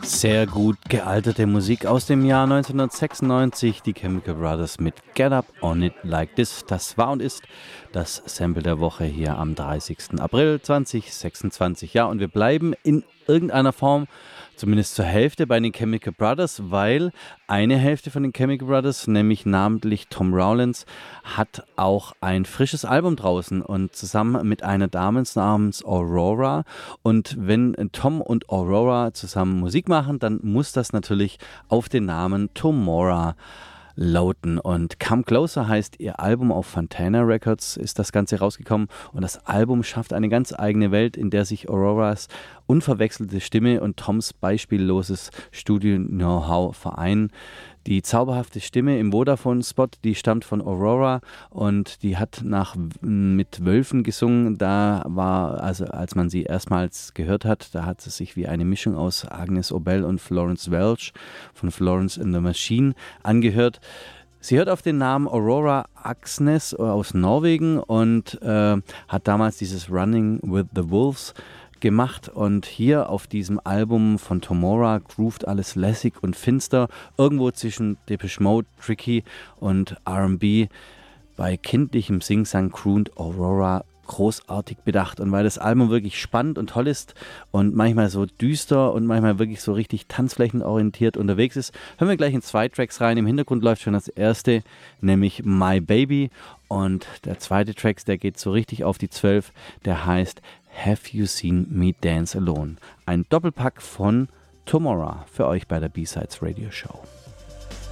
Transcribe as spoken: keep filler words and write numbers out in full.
Sehr gut gealterte Musik aus dem Jahr neunzehnhundertsechsundneunzig, die Chemical Brothers mit Get Up On It Like This. Das war und ist das Sample der Woche hier am dreißigsten April zweitausendsechsundzwanzig. Ja, und wir bleiben in irgendeiner Form, zumindest zur Hälfte, bei den Chemical Brothers, weil eine Hälfte von den Chemical Brothers, nämlich namentlich Tom Rowlands, hat auch ein frisches Album draußen und zusammen mit einer Dame namens Aurora. Und wenn Tom und Aurora zusammen Musik machen, dann muss das natürlich auf den Namen Tomorrow lauten. Und Come Closer heißt ihr Album, auf Fontana Records ist das Ganze rausgekommen, und das Album schafft eine ganz eigene Welt, in der sich Auroras unverwechselte Stimme und Toms beispielloses Studio-Know-how vereinen. Die zauberhafte Stimme im Vodafone-Spot, die stammt von Aurora, und die hat nach mit Wölfen gesungen. Da war, also als man sie erstmals gehört hat, da hat sie sich wie eine Mischung aus Agnes Obel und Florence Welch von Florence and the Machine angehört. Sie hört auf den Namen Aurora Aksnes aus Norwegen und äh, hat damals dieses Running with the Wolves gemacht, und hier auf diesem Album von Tomorrow groovt alles lässig und finster, irgendwo zwischen Depeche Mode, Tricky und R and B. Bei kindlichem Singsang croont Aurora großartig bedacht, und weil das Album wirklich spannend und toll ist und manchmal so düster und manchmal wirklich so richtig tanzflächenorientiert unterwegs ist, hören wir gleich in zwei Tracks rein. Im Hintergrund läuft schon das erste, nämlich My Baby, und der zweite Track, der geht so richtig auf die zwölf, der heißt Have You Seen Me Dance Alone? Ein Doppelpack von Tomorrow für euch bei der B-Sides Radio Show.